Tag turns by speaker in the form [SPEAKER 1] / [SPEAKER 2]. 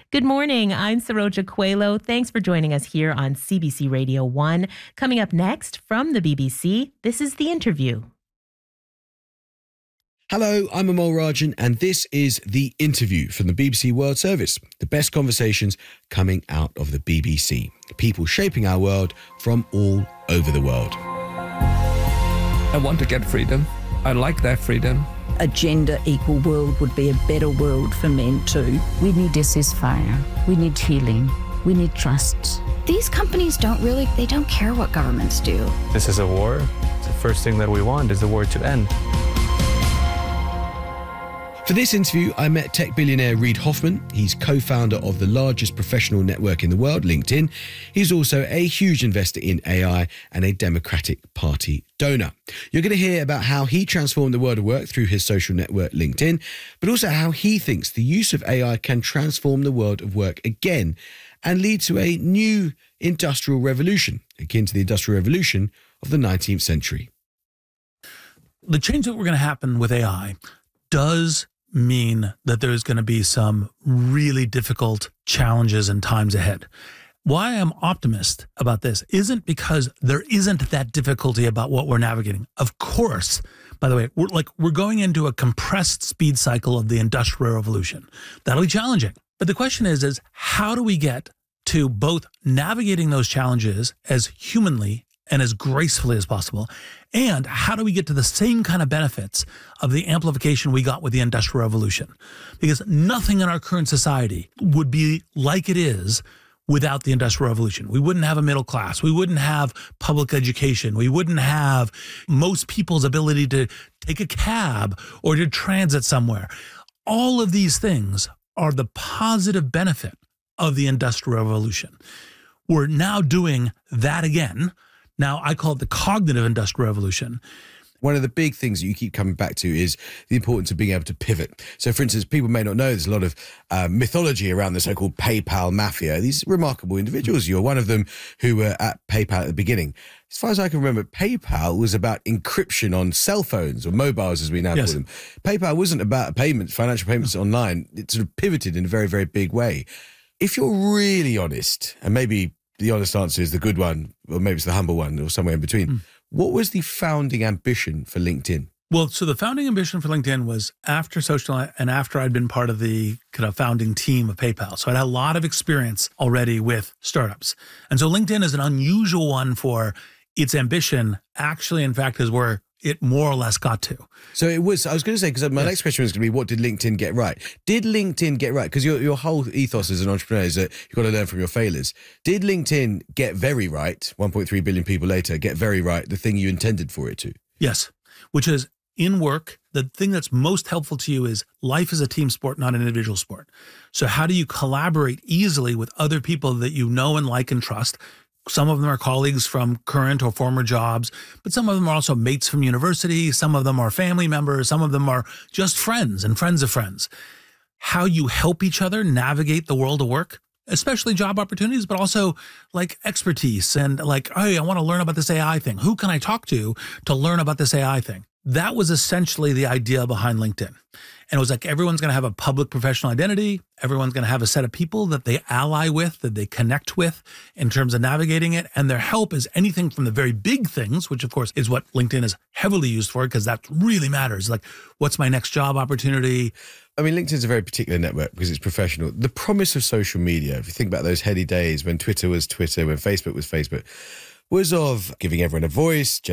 [SPEAKER 1] Good morning. I'm Saroja Coelho. Thanks for joining us here on CBC Radio 1. Coming up next from the BBC, this is The Interview.
[SPEAKER 2] Hello, I'm Amol Rajan, and this is The Interview from the BBC World Service. The best conversations coming out of the BBC. People shaping our world from all over the world.
[SPEAKER 3] I want to get freedom. I like that freedom.
[SPEAKER 4] A gender equal world would be a better world for men too.
[SPEAKER 5] We need a ceasefire. We need healing. We need trust.
[SPEAKER 6] These companies don't care what governments do.
[SPEAKER 7] This is a war. The first thing that we want is the war to end.
[SPEAKER 2] For this interview, I met tech billionaire Reid Hoffman. He's co-founder of the largest professional network in the world, LinkedIn. He's also a huge investor in AI and a Democratic Party donor. You're going to hear about how he transformed the world of work through his social network, LinkedIn, but also how he thinks the use of AI can transform the world of work again and lead to a new industrial revolution, akin to the Industrial Revolution of the 19th century.
[SPEAKER 8] The change that we're going to happen with AI does mean that there's going to be some really difficult challenges and times ahead. Why I'm optimist about this isn't because there isn't that difficulty about what we're navigating. Of course, by the way, we're going into a compressed speed cycle of the Industrial Revolution. That'll be challenging. But the question is how do we get to both navigating those challenges as humanly and as gracefully as possible? And how do we get to the same kind of benefits of the amplification we got with the Industrial Revolution? Because nothing in our current society would be like it is without the Industrial Revolution. We wouldn't have a middle class. We wouldn't have public education. We wouldn't have most people's ability to take a cab or to transit somewhere. All of these things are the positive benefit of the Industrial Revolution. We're now doing that again. Now, I call it the cognitive Industrial Revolution.
[SPEAKER 2] One of the big things that you keep coming back to is the importance of being able to pivot. So, for instance, people may not know there's a lot of mythology around the so-called PayPal mafia. These remarkable individuals. You're one of them who were at PayPal at the beginning. As far as I can remember, PayPal was about encryption on cell phones or mobiles, as we now call them. PayPal wasn't about payments, financial payments online. It sort of pivoted in a very, very big way. If you're really honest, and maybe the honest answer is the good one, or maybe it's the humble one, or somewhere in between. What was the founding ambition for LinkedIn?
[SPEAKER 8] Well, so the founding ambition for LinkedIn was after social and after I'd been part of the kind of founding team of PayPal. So I had a lot of experience already with startups. And so LinkedIn is an unusual one for its ambition, actually, in fact, is where it more or less got to.
[SPEAKER 2] So it was, I was going to say, because my next question was going to be, what did LinkedIn get right? Did LinkedIn get right? Because your whole ethos as an entrepreneur is that you've got to learn from your failures. Did LinkedIn get very right, 1.3 billion people later, get very right the thing you intended for it to?
[SPEAKER 8] Yes, which is in work, the thing that's most helpful to you is life is a team sport, not an individual sport. So how do you collaborate easily with other people that you know and like and trust? Some of them are colleagues from current or former jobs, but some of them are also mates from university. Some of them are family members. Some of them are just friends and friends of friends. How you help each other navigate the world of work, especially job opportunities, but also like expertise and like, hey, I want to learn about this AI thing. Who can I talk to learn about this AI thing? That was essentially the idea behind LinkedIn. And it was like everyone's going to have a public professional identity. Everyone's going to have a set of people that they ally with, that they connect with in terms of navigating it. And their help is anything from the very big things, which of course is what LinkedIn is heavily used for because that really matters. Like, what's my next job opportunity?
[SPEAKER 2] I mean, LinkedIn's a very particular network because it's professional. The promise of social media, if you think about those heady days when Twitter was Twitter, when Facebook was Facebook, was of giving everyone a voice,